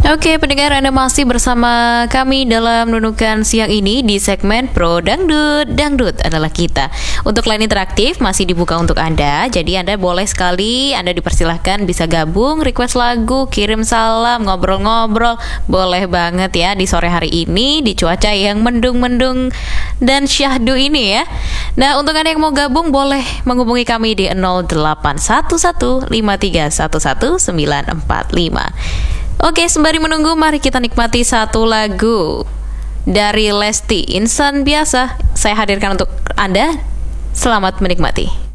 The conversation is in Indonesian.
Oke, pendengar, Anda masih bersama kami dalam Nunukan siang ini di segmen Pro Dangdut. Dangdut adalah kita. Untuk line interaktif masih dibuka untuk Anda. Jadi Anda boleh sekali, Anda dipersilahkan bisa gabung, request lagu, kirim salam, ngobrol-ngobrol. Boleh banget ya di sore hari ini, di cuaca yang mendung-mendung dan syahdu ini ya. Nah, untuk Anda yang mau gabung boleh menghubungi kami di 08115311945. Oke, sembari menunggu, mari kita nikmati satu lagu dari Lesti, Insan Biasa. Saya hadirkan untuk Anda. Selamat menikmati.